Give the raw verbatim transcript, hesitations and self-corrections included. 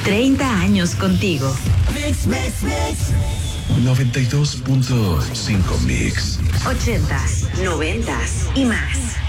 treinta años contigo. Mix, mix, mix. noventa y dos punto cinco Mix. ochentas, noventas y más.